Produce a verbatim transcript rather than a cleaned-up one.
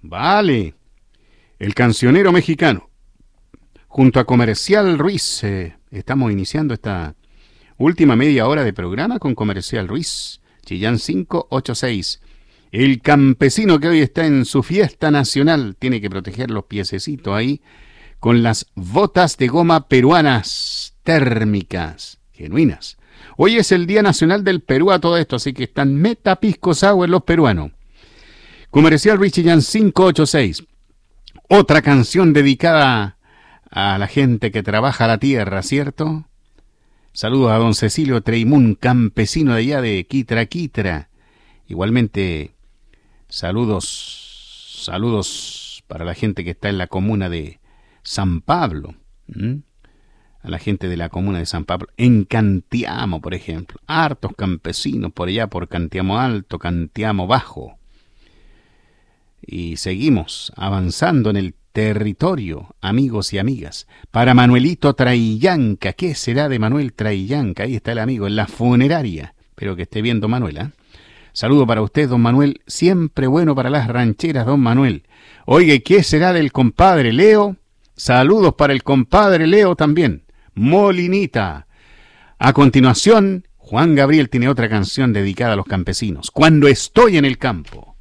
Vale. El cancionero mexicano. Junto a Comercial Ruiz. Eh, estamos iniciando esta última media hora de programa con Comercial Ruiz. Chillán cinco ocho seis. El campesino que hoy está en su fiesta nacional. Tiene que proteger los piececitos ahí con las botas de goma peruanas térmicas, genuinas. Hoy es el Día Nacional del Perú a todo esto, así que están metapisco sour los peruanos. Comercial Ruiz Chillán cinco ocho seis. Otra canción dedicada a la gente que trabaja la tierra, ¿cierto? Saludos a don Cecilio Treimún, campesino de allá de Quitra, Quitra. Igualmente, saludos, saludos para la gente que está en la comuna de San Pablo. ¿Mm? A la gente de la comuna de San Pablo. En Cantiamo, por ejemplo. Hartos campesinos por allá, por Cantiamo Alto, Cantiamo Bajo. Y seguimos avanzando en el territorio, amigos y amigas. Para Manuelito Traillanca, ¿qué será de Manuel Traillanca? Ahí está el amigo, en la funeraria. Espero que esté viendo Manuela. Saludo para usted, don Manuel. Siempre bueno para las rancheras, don Manuel. Oye, ¿qué será del compadre Leo? Saludos para el compadre Leo también. Molinita. A continuación, Juan Gabriel tiene otra canción dedicada a los campesinos. Cuando estoy en el campo.